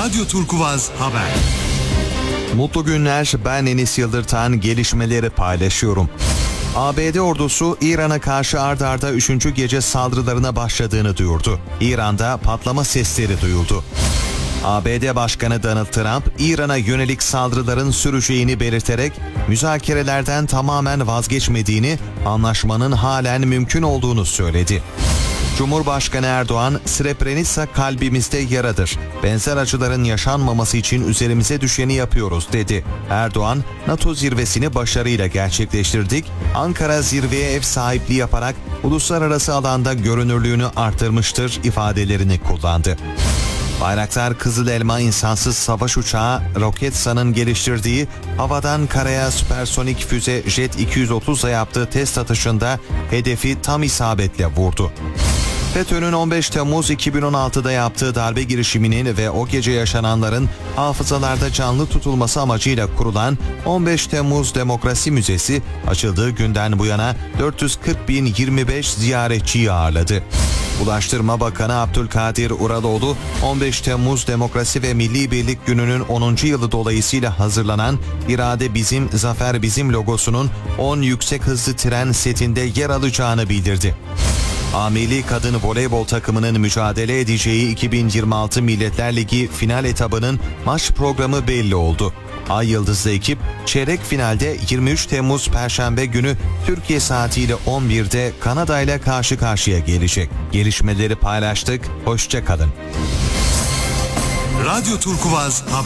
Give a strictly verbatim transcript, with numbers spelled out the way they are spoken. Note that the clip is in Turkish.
Radyo Turkuvaz Haber. Mutlu günler, ben Enis Yıldırtan, gelişmeleri paylaşıyorum. A B D ordusu İran'a karşı ard arda üçüncü gece saldırılarına başladığını duyurdu. İran'da patlama sesleri duyuldu. A B D Başkanı Donald Trump, İran'a yönelik saldırıların süreceğini belirterek müzakerelerden tamamen vazgeçmediğini, anlaşmanın halen mümkün olduğunu söyledi. Cumhurbaşkanı Erdoğan, Srebrenica kalbimizde yaradır. Benzer acıların yaşanmaması için üzerimize düşeni yapıyoruz dedi. Erdoğan, NATO zirvesini başarıyla gerçekleştirdik. Ankara zirveye ev sahipliği yaparak uluslararası alanda görünürlüğünü artırmıştır ifadelerini kullandı. Bayraktar Kızıl Elma insansız savaş uçağı Roketsan'ın geliştirdiği havadan karaya süpersonik füze Jet iki yüz otuz'la yaptığı test atışında hedefi tam isabetle vurdu. FETÖ'nün on beş Temmuz iki bin on altı'da yaptığı darbe girişiminin ve o gece yaşananların hafızalarda canlı tutulması amacıyla kurulan on beş Temmuz Demokrasi Müzesi açıldığı günden bu yana dört yüz kırk bin yirmi beş ziyaretçiyi ağırladı. Ulaştırma Bakanı Abdülkadir Uraloğlu, on beş Temmuz Demokrasi ve Milli Birlik Günü'nün onuncu yılı dolayısıyla hazırlanan "İrade Bizim, Zafer Bizim" logosunun on yüksek hızlı tren setinde yer alacağını bildirdi. A Milli Kadın Voleybol takımının mücadele edeceği iki bin yirmi altı Milletler Ligi final etabının maç programı belli oldu. Ay Yıldızlı ekip çeyrek finalde yirmi üç Temmuz Perşembe günü Türkiye saatiyle on bir'de Kanada ile karşı karşıya gelecek. Gelişmeleri paylaştık, hoşça kalın. Radyo Turkuvaz Haber.